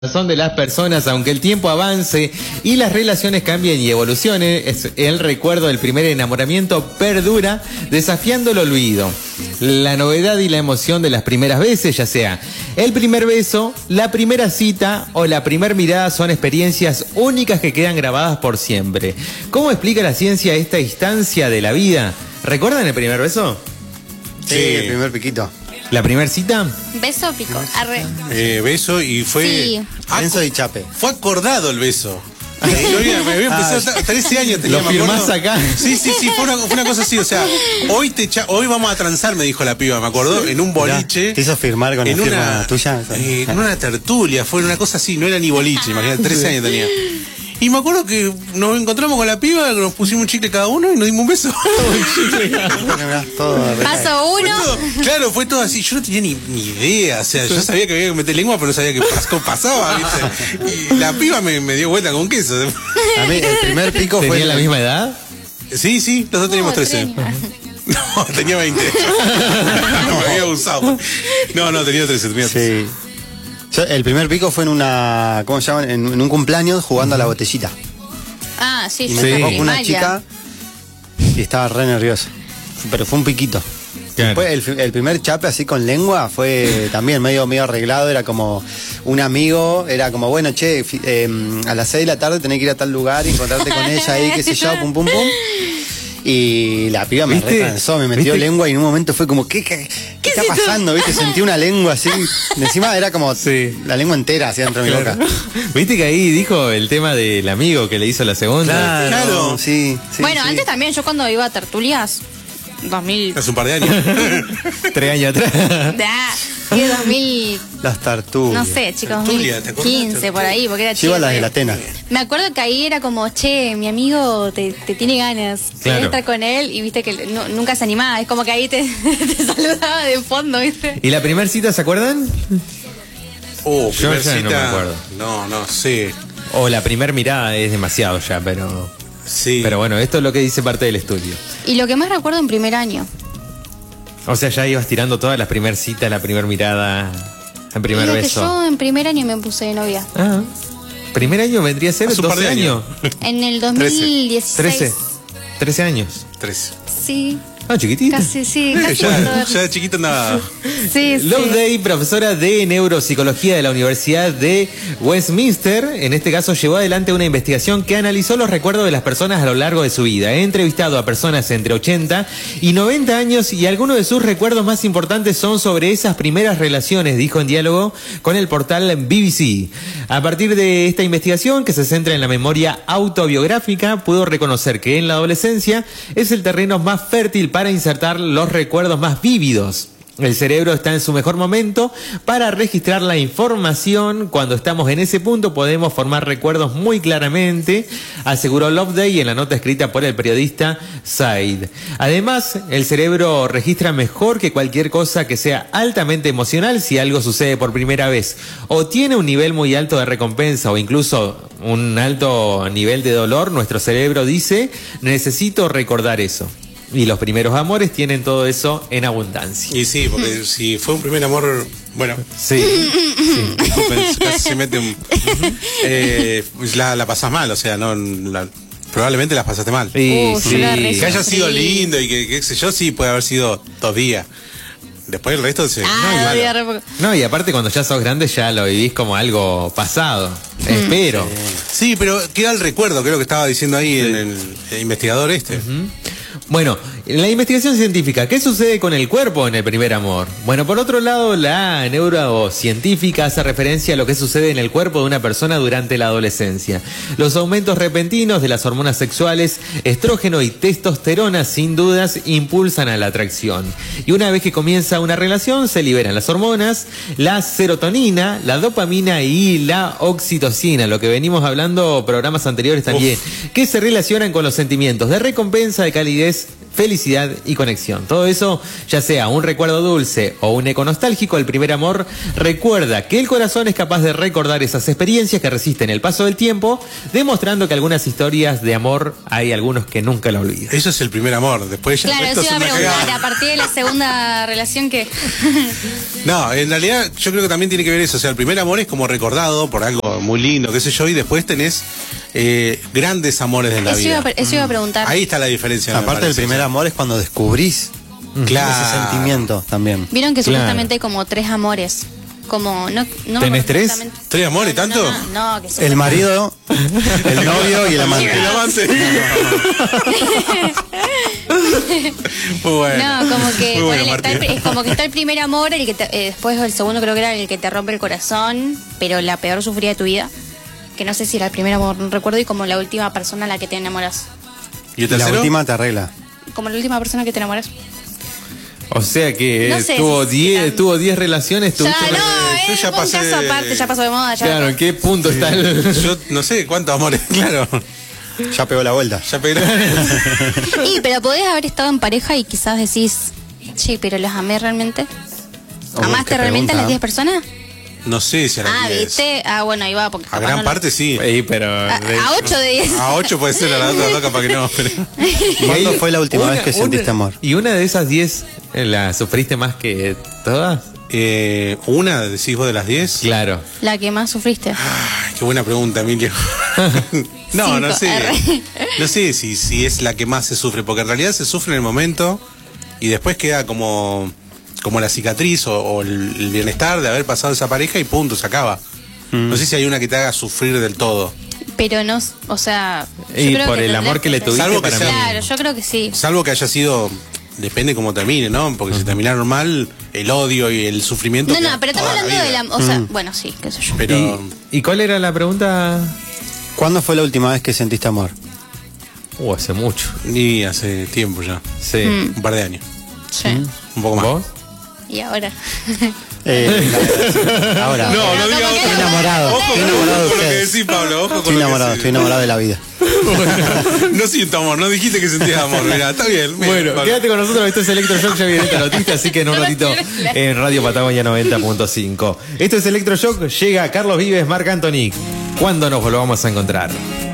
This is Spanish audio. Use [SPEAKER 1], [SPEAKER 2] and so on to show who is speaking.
[SPEAKER 1] Son de las personas, aunque el tiempo avance y las relaciones cambien y evolucionen, el recuerdo del primer enamoramiento perdura, desafiando lo olvido. La novedad y la emoción de las primeras veces, ya sea el primer beso, la primera cita o la primera mirada, son experiencias únicas que quedan grabadas por siempre. ¿Cómo explica la ciencia esta instancia de la vida? ¿Recuerdan el primer beso?
[SPEAKER 2] Sí, el primer piquito.
[SPEAKER 1] ¿La primera cita?
[SPEAKER 3] Beso pico. Arre.
[SPEAKER 4] Beso y fue...
[SPEAKER 3] Sí.
[SPEAKER 2] Beso y chape.
[SPEAKER 4] Fue acordado el beso. Me había empezado 13 años tenía.
[SPEAKER 1] ¿Lo firmás acá?
[SPEAKER 4] Sí, fue una cosa así, o sea, hoy vamos a transar, me dijo la piba, me acordó, en un boliche.
[SPEAKER 2] ¿Te hizo firmar con la firma tuya?
[SPEAKER 4] En una tertulia, fue una cosa así, no era ni boliche, imagínate, 13 años tenía. Y me acuerdo que nos encontramos con la piba, nos pusimos un chicle cada uno y nos dimos un beso.
[SPEAKER 3] Paso uno.
[SPEAKER 4] Claro, fue todo así. Yo no tenía ni idea. O sea, yo sabía que había que meter lengua, pero no sabía que pasaba, ¿viste? Y la piba me dio vuelta con queso.
[SPEAKER 2] A mí el primer pico fue...
[SPEAKER 1] ¿Tenía la misma edad?
[SPEAKER 4] Sí, los dos teníamos 13. No, tenía 20. No, me había usado. No, tenía 13.
[SPEAKER 2] Sí. El primer pico fue en una, ¿cómo se llama? En un cumpleaños jugando a la botellita.
[SPEAKER 3] Ah, sí,
[SPEAKER 2] y me tocó con una chica y estaba re nervioso. Pero fue un piquito.
[SPEAKER 1] Claro.
[SPEAKER 2] Después el primer chape así con lengua fue también medio arreglado, era como un amigo, era como, bueno, che, a las 6 de la tarde tenés que ir a tal lugar y encontrarte con ella ahí, qué sé yo, pum. Y la piba me recansó, me metió lengua y en un momento fue como, ¿qué está pasando? ¿Viste? Sentí una lengua así. Encima era como la lengua entera así dentro de mi boca.
[SPEAKER 1] ¿Viste que ahí dijo el tema del amigo que le hizo la segunda?
[SPEAKER 2] Claro. Sí.
[SPEAKER 3] Bueno, antes también, yo cuando iba a tertulias, 2000.
[SPEAKER 4] Hace un par de años.
[SPEAKER 1] 3 años atrás.
[SPEAKER 3] Sí, 2000.
[SPEAKER 2] Las tartulias.
[SPEAKER 3] No sé, chicos, 2015 por ahí, porque era chico.
[SPEAKER 2] Lleva las de la Atena.
[SPEAKER 3] Me acuerdo que ahí era como, che, mi amigo te tiene ganas. Querés estar con él y viste que nunca se animaba. Es como que ahí te saludaba de fondo, ¿viste?
[SPEAKER 1] ¿Y la primera cita, se acuerdan?
[SPEAKER 4] Primera cita.
[SPEAKER 1] No me acuerdo.
[SPEAKER 4] No sé.
[SPEAKER 1] O la primera mirada es demasiado ya, pero...
[SPEAKER 4] Sí.
[SPEAKER 1] Pero bueno, esto es lo que dice parte del estudio.
[SPEAKER 3] Y lo que más recuerdo en primer año.
[SPEAKER 1] O sea, ya ibas tirando todas las primeras citas, la primera mirada, el primer beso.
[SPEAKER 3] Que yo en primer año me puse de novia.
[SPEAKER 1] Ah. ¿Primer año vendría a ser 12 años?
[SPEAKER 3] En el 2016.
[SPEAKER 1] 13 años.
[SPEAKER 4] 13.
[SPEAKER 3] Sí.
[SPEAKER 1] Ah, chiquitita.
[SPEAKER 3] Casi, sí.
[SPEAKER 4] Ya de chiquito andaba.
[SPEAKER 3] Sí.
[SPEAKER 1] Loveday, profesora de neuropsicología de la Universidad de Westminster, en este caso llevó adelante una investigación que analizó los recuerdos de las personas a lo largo de su vida. Ha entrevistado a personas entre 80 y 90 años y algunos de sus recuerdos más importantes son sobre esas primeras relaciones, dijo en diálogo con el portal BBC. A partir de esta investigación, que se centra en la memoria autobiográfica, pudo reconocer que en la adolescencia es el terreno más fértil para insertar los recuerdos más vívidos. El cerebro está en su mejor momento para registrar la información. Cuando estamos en ese punto podemos formar recuerdos muy claramente, aseguró Loveday en la nota escrita por el periodista Said. Además, el cerebro registra mejor que cualquier cosa que sea altamente emocional. Si algo sucede por primera vez o tiene un nivel muy alto de recompensa o incluso un alto nivel de dolor, nuestro cerebro dice, necesito recordar eso. Y los primeros amores tienen todo eso en abundancia.
[SPEAKER 4] Y sí, porque si fue un primer amor, bueno.
[SPEAKER 1] Sí.
[SPEAKER 4] Casi se mete un... la pasás mal, o sea, probablemente la pasaste mal.
[SPEAKER 1] Sí.
[SPEAKER 4] Que haya sido lindo y que qué sé yo, sí puede haber sido 2 días. Después el resto se...
[SPEAKER 1] No, y aparte cuando ya sos grande ya lo vivís como algo pasado. Espero.
[SPEAKER 4] Sí, pero queda el recuerdo, creo que estaba diciendo ahí el investigador este.
[SPEAKER 1] Bueno, la investigación científica, ¿qué sucede con el cuerpo en el primer amor? Bueno, por otro lado, la neurocientífica hace referencia a lo que sucede en el cuerpo de una persona durante la adolescencia. Los aumentos repentinos de las hormonas sexuales, estrógeno y testosterona, sin dudas, impulsan a la atracción. Y una vez que comienza una relación, se liberan las hormonas, la serotonina, la dopamina y la oxitocina, lo que venimos hablando programas anteriores también, que se relacionan con los sentimientos de recompensa, de calidez felicidad y conexión. Todo eso, ya sea un recuerdo dulce o un eco nostálgico, el primer amor recuerda que el corazón es capaz de recordar esas experiencias que resisten el paso del tiempo, demostrando que algunas historias de amor hay algunos que nunca lo olvidan.
[SPEAKER 4] Eso es el primer amor, después ya...
[SPEAKER 3] Claro, eso iba a preguntar, a partir de la segunda relación que...
[SPEAKER 4] No, en realidad yo creo que también tiene que ver eso, o sea, el primer amor es como recordado por algo muy lindo, qué sé yo, y después tenés grandes amores de la vida.
[SPEAKER 3] Eso iba a preguntar.
[SPEAKER 4] Ahí está la diferencia.
[SPEAKER 2] Aparte del primer amor es cuando descubrís ese sentimiento también.
[SPEAKER 3] Vieron que supuestamente hay como 3 amores. Como no
[SPEAKER 1] ¿Tenés 3?
[SPEAKER 4] ¿3 amores tanto?
[SPEAKER 3] No, que
[SPEAKER 2] El marido, el novio y el amante.
[SPEAKER 4] El amante. Muy bueno.
[SPEAKER 3] No, como que
[SPEAKER 4] Muy bueno,
[SPEAKER 3] es como que está el primer amor, el que después el segundo creo que era el que te rompe el corazón, pero la peor sufrida de tu vida. Que no sé si era el primer amor, no recuerdo, y como la última persona a la que te enamoras.
[SPEAKER 4] ¿Y el
[SPEAKER 2] La
[SPEAKER 4] tercero?
[SPEAKER 2] última te arregla.
[SPEAKER 3] Como la última persona que te enamoras.
[SPEAKER 1] O sea que
[SPEAKER 3] No sé
[SPEAKER 1] tuvo
[SPEAKER 3] si
[SPEAKER 1] 10 relaciones.
[SPEAKER 3] Ya,
[SPEAKER 1] tuviste-
[SPEAKER 4] yo
[SPEAKER 3] es
[SPEAKER 4] ya
[SPEAKER 3] un
[SPEAKER 4] pasé
[SPEAKER 3] caso
[SPEAKER 4] de-
[SPEAKER 3] aparte, ya pasó de moda. Ya.
[SPEAKER 1] Claro, ¿en qué punto está el...?
[SPEAKER 4] Yo no sé cuántos amores, claro.
[SPEAKER 2] Ya pegó la vuelta.
[SPEAKER 4] Ya pegué.
[SPEAKER 3] Pero podés haber estado en pareja y quizás decís, sí, pero los amé realmente.
[SPEAKER 2] Oh,
[SPEAKER 3] ¿Amaste
[SPEAKER 2] qué
[SPEAKER 3] realmente a las
[SPEAKER 2] pregunta.
[SPEAKER 3] 10 personas?
[SPEAKER 4] No sé si a las 10.
[SPEAKER 3] ¿viste? Bueno, ahí va. Porque
[SPEAKER 4] A
[SPEAKER 3] capaz
[SPEAKER 4] gran
[SPEAKER 3] no lo-
[SPEAKER 4] parte sí.
[SPEAKER 1] Sí, pero...
[SPEAKER 3] A 8 de 10.
[SPEAKER 4] A 8 puede ser, a la otra 2 capaz que no. Pero...
[SPEAKER 2] ¿Cuándo fue la última vez que sentiste amor?
[SPEAKER 1] ¿Y una de esas 10 la sufriste más que todas?
[SPEAKER 4] ¿Una decís vos de las 10?
[SPEAKER 1] Claro.
[SPEAKER 3] La que más sufriste.
[SPEAKER 4] Ay, qué buena pregunta, Emilio. No
[SPEAKER 3] Cinco,
[SPEAKER 4] sé.
[SPEAKER 3] R.
[SPEAKER 4] No sé si es la que más se sufre, porque en realidad se sufre en el momento y después queda como la cicatriz o el bienestar de haber pasado esa pareja y punto, se acaba. No sé si hay una que te haga sufrir del todo.
[SPEAKER 3] Pero no, o sea... yo
[SPEAKER 1] Y
[SPEAKER 3] creo
[SPEAKER 1] por
[SPEAKER 3] que
[SPEAKER 1] el amor que le tuviste
[SPEAKER 4] Salvo que
[SPEAKER 1] para
[SPEAKER 4] sea-
[SPEAKER 1] mí.
[SPEAKER 3] Claro, yo creo que sí.
[SPEAKER 4] Salvo que haya sido, depende cómo termine, ¿no? Porque si terminaron mal, el odio y el sufrimiento...
[SPEAKER 3] No,
[SPEAKER 4] queda
[SPEAKER 3] pero estamos
[SPEAKER 4] toda la
[SPEAKER 3] hablando de
[SPEAKER 4] vida.
[SPEAKER 3] la... O sea, bueno, sí, qué sé yo.
[SPEAKER 4] Pero...
[SPEAKER 1] ¿Y cuál era la pregunta?
[SPEAKER 2] ¿Cuándo fue la última vez que sentiste amor?
[SPEAKER 1] Hace mucho.
[SPEAKER 4] Y hace tiempo ya,
[SPEAKER 1] Sí.
[SPEAKER 4] un par de años,
[SPEAKER 3] Sí.
[SPEAKER 4] un poco más.
[SPEAKER 1] ¿Vos?
[SPEAKER 3] Y ahora.
[SPEAKER 2] Ahora.
[SPEAKER 4] No,
[SPEAKER 3] Pero
[SPEAKER 4] no
[SPEAKER 3] como
[SPEAKER 4] digas
[SPEAKER 3] que
[SPEAKER 2] Estoy
[SPEAKER 3] no-
[SPEAKER 2] enamorado.
[SPEAKER 4] Ojo
[SPEAKER 2] Estoy enamorado de
[SPEAKER 4] con lo que
[SPEAKER 2] ustedes.
[SPEAKER 4] decís, Pablo. Ojo con
[SPEAKER 2] Estoy
[SPEAKER 4] lo que
[SPEAKER 2] enamorado,
[SPEAKER 4] decís.
[SPEAKER 2] estoy enamorado de la vida.
[SPEAKER 4] No siento amor, no dijiste que sentías amor. Mira, está bien. bien,
[SPEAKER 1] Bueno,
[SPEAKER 4] Pablo.
[SPEAKER 1] quédate con nosotros, esto es Electroshock, ya viene esta noticia, así que en un ratito en Radio Patagonia 90.5. Esto es Electroshock, llega Carlos Vives, Marc Anthony. ¿Cuándo nos volvamos a encontrar?